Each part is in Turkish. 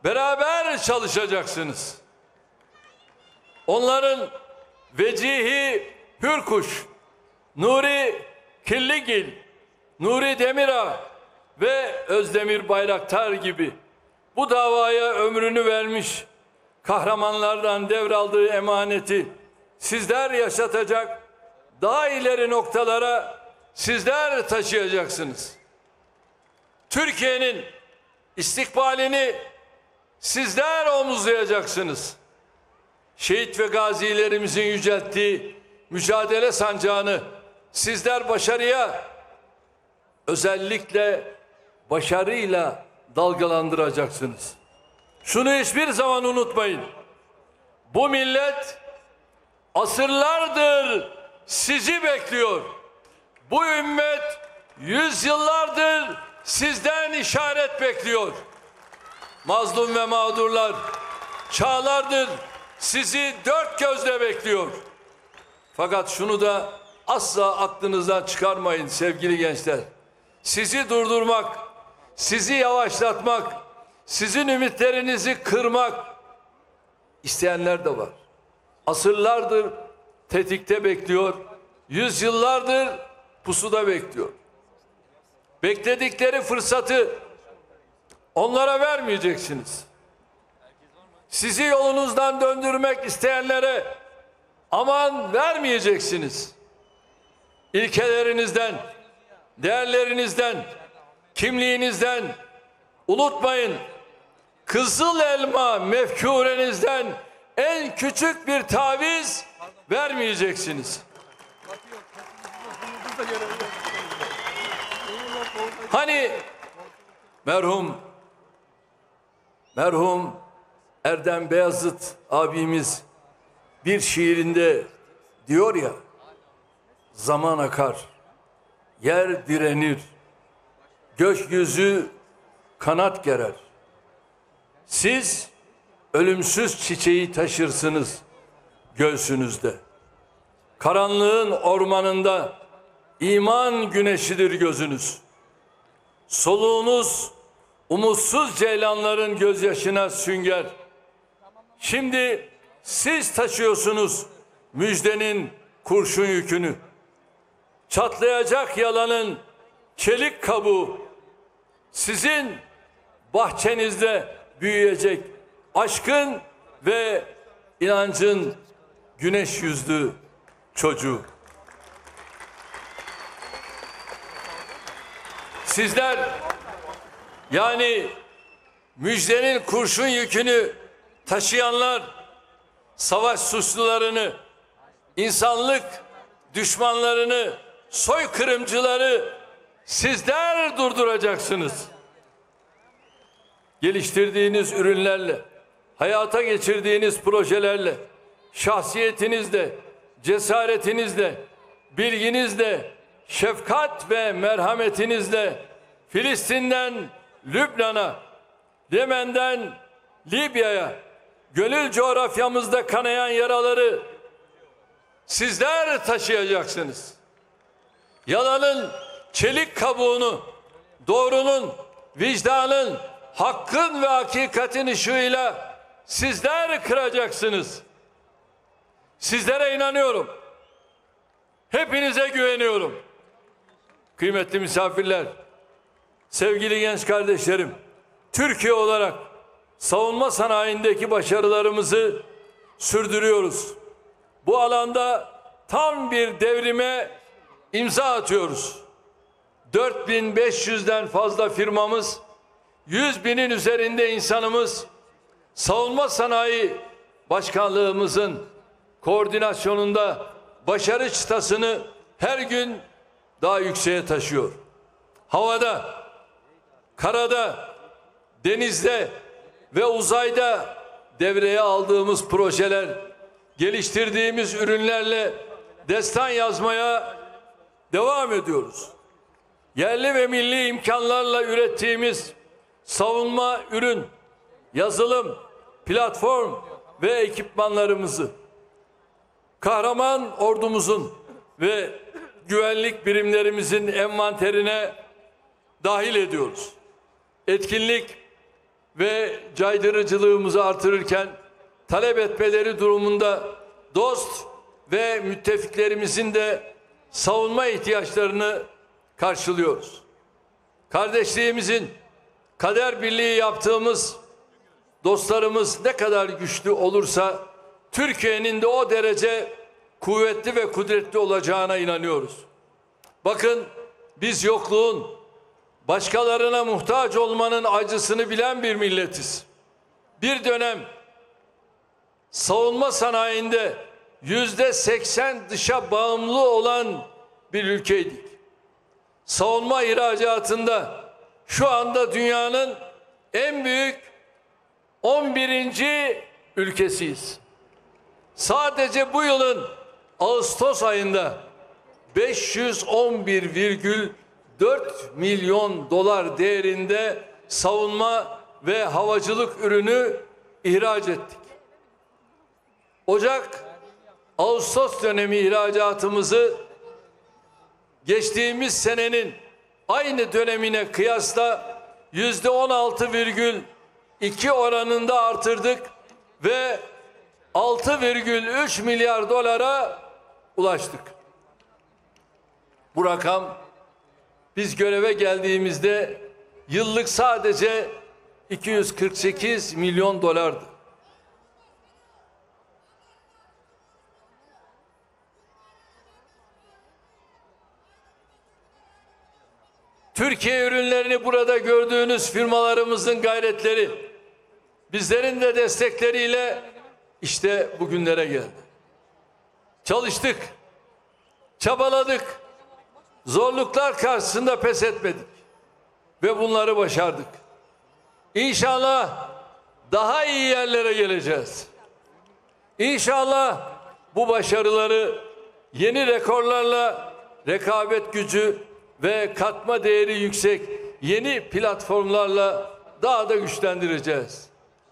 beraber çalışacaksınız. Onların Vecihi Hürkuş, Nuri Killigil, Nuri Demirağ ve Özdemir Bayraktar gibi bu davaya ömrünü vermiş kahramanlardan devraldığı emaneti sizler yaşatacak, daha ileri noktalara sizler taşıyacaksınız. Türkiye'nin istikbalini sizler omuzlayacaksınız. Şehit ve gazilerimizin yücelttiği mücadele sancağını sizler başarıya, özellikle başarıyla dalgalandıracaksınız. Şunu hiçbir zaman unutmayın. Bu millet asırlardır sizi bekliyor. Bu ümmet yüzyıllardır sizden işaret bekliyor. Mazlum ve mağdurlar çağlardır sizi dört gözle bekliyor. Fakat şunu da asla aklınızdan çıkarmayın sevgili gençler. Sizi durdurmak, sizi yavaşlatmak, sizin ümitlerinizi kırmak isteyenler de var. Asırlardır tetikte bekliyor, yüzyıllardır pusuda bekliyor. Bekledikleri fırsatı onlara vermeyeceksiniz. Sizi yolunuzdan döndürmek isteyenlere aman vermeyeceksiniz. İlkelerinizden, değerlerinizden, kimliğinizden unutmayın. Kızıl elma mefkurenizden en küçük bir taviz vermeyeceksiniz. Hani merhum Erdem Beyazıt abimiz bir şiirinde diyor ya, zaman akar, yer direnir, gökyüzü kanat gerer. Siz ölümsüz çiçeği taşırsınız göğsünüzde. Karanlığın ormanında iman güneşidir gözünüz. Soluğunuz umutsuz ceylanların gözyaşına sünger. Şimdi siz taşıyorsunuz müjdenin kurşun yükünü. Çatlayacak yalanın çelik kabuğu. Sizin bahçenizde büyüyecek aşkın ve inancın güneş yüzlü çocuğu. Sizler yani müjdenin kurşun yükünü taşıyanlar savaş suçlularını, insanlık düşmanlarını, soykırımcıları sizler durduracaksınız. Geliştirdiğiniz ürünlerle, hayata geçirdiğiniz projelerle, şahsiyetinizle, cesaretinizle, bilginizle, şefkat ve merhametinizle Filistin'den Lübnan'a, Yemen'den Libya'ya, gönül coğrafyamızda kanayan yaraları sizler taşıyacaksınız. Yalanın çelik kabuğunu, doğrunun, vicdanın, hakkın ve hakikatin ışığıyla sizler kıracaksınız. Sizlere inanıyorum. Hepinize güveniyorum. Kıymetli misafirler, sevgili genç kardeşlerim, Türkiye olarak savunma sanayindeki başarılarımızı sürdürüyoruz. Bu alanda tam bir devrime imza atıyoruz. 4500'den fazla firmamız, 100.000'in üzerinde insanımız, savunma sanayi başkanlığımızın koordinasyonunda başarı çıtasını her gün daha yükseğe taşıyor. Havada, karada, denizde ve uzayda devreye aldığımız projeler, geliştirdiğimiz ürünlerle destan yazmaya devam ediyoruz. Yerli ve milli imkanlarla ürettiğimiz savunma ürün, yazılım, platform ve ekipmanlarımızı kahraman ordumuzun ve güvenlik birimlerimizin envanterine dahil ediyoruz. Etkinlik ve caydırıcılığımızı artırırken talep etmeleri durumunda dost ve müttefiklerimizin de savunma ihtiyaçlarını karşılıyoruz. Kardeşliğimizin, kader birliği yaptığımız dostlarımız ne kadar güçlü olursa Türkiye'nin de o derece kuvvetli ve kudretli olacağına inanıyoruz. Bakın, biz yokluğun, başkalarına muhtaç olmanın acısını bilen bir milletiz. Bir dönem savunma sanayinde %80 dışa bağımlı olan bir ülkeydik. Savunma ihracatında şu anda dünyanın en büyük 11. ülkesiyiz. Sadece bu yılın Ağustos ayında 511,4 milyon dolar değerinde savunma ve havacılık ürünü ihraç ettik. Ocak-Ağustos dönemi ihracatımızı geçtiğimiz senenin aynı dönemine kıyasla %16,2 oranında artırdık ve 6,3 milyar dolara ulaştık. Bu rakam biz göreve geldiğimizde yıllık sadece 248 milyon dolardı. Türkiye ürünlerini burada gördüğünüz firmalarımızın gayretleri, bizlerin de destekleriyle işte bugünlere geldi. Çalıştık, çabaladık, zorluklar karşısında pes etmedik ve bunları başardık. İnşallah daha iyi yerlere geleceğiz. İnşallah bu başarıları yeni rekorlarla rekabet gücü ve katma değeri yüksek yeni platformlarla daha da güçlendireceğiz.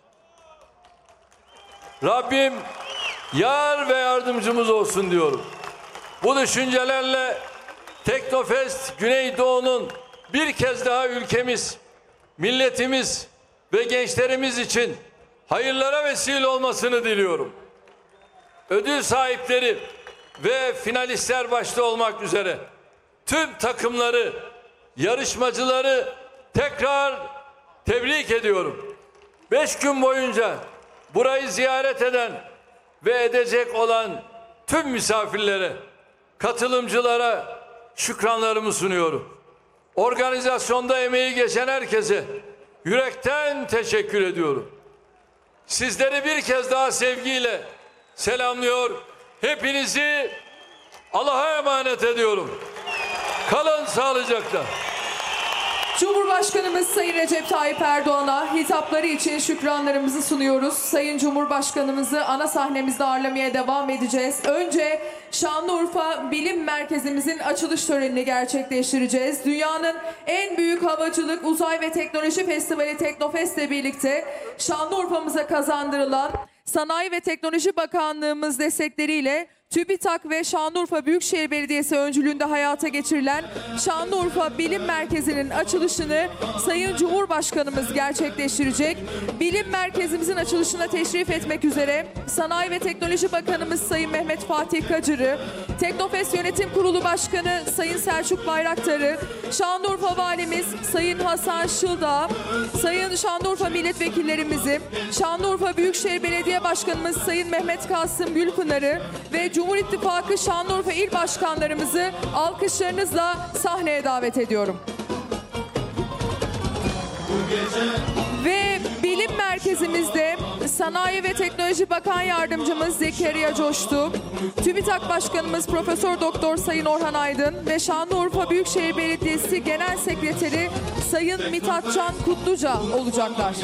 Rabbim yar ve yardımcımız olsun diyorum. Bu düşüncelerle Teknofest Güneydoğu'nun bir kez daha ülkemiz, milletimiz ve gençlerimiz için hayırlara vesile olmasını diliyorum. Ödül sahipleri ve finalistler başta olmak üzere tüm takımları, yarışmacıları tekrar tebrik ediyorum. 5 gün boyunca burayı ziyaret eden ve edecek olan tüm misafirlere, katılımcılara şükranlarımı sunuyorum. Organizasyonda emeği geçen herkese yürekten teşekkür ediyorum. Sizleri bir kez daha sevgiyle selamlıyor. Hepinizi Allah'a emanet ediyorum. Kalın sağlıcakla. Cumhurbaşkanımız Sayın Recep Tayyip Erdoğan'a hitapları için şükranlarımızı sunuyoruz. Sayın Cumhurbaşkanımızı ana sahnemizde ağırlamaya devam edeceğiz. Önce Şanlıurfa Bilim Merkezimizin açılış törenini gerçekleştireceğiz. Dünyanın en büyük havacılık, uzay ve teknoloji festivali Teknofest ile birlikte Şanlıurfa'mıza kazandırılan Sanayi ve Teknoloji Bakanlığımız destekleriyle TÜBİTAK ve Şanlıurfa Büyükşehir Belediyesi öncülüğünde hayata geçirilen Şanlıurfa Bilim Merkezi'nin açılışını Sayın Cumhurbaşkanımız gerçekleştirecek. Bilim Merkezimizin açılışına teşrif etmek üzere Sanayi ve Teknoloji Bakanımız Sayın Mehmet Fatih Kacır'ı, Teknofest Yönetim Kurulu Başkanı Sayın Selçuk Bayraktar'ı, Şanlıurfa Valimiz Sayın Hasan Şıldağ, Sayın Şanlıurfa Milletvekillerimizi, Şanlıurfa Büyükşehir Belediye Başkanımız Sayın Mehmet Kasım Gülpınar'ı ve Cumhur İttifakı Şanlıurfa İl Başkanlarımızı alkışlarınızla sahneye davet ediyorum. Ve Bilim Merkezimizde Sanayi ve Teknoloji Bakan Yardımcımız Zekeriya Coştu, TÜBİTAK Başkanımız Profesör Doktor Sayın Orhan Aydın ve Şanlıurfa Büyükşehir Belediyesi Genel Sekreteri Sayın Mithatcan Kutluca olacaklar.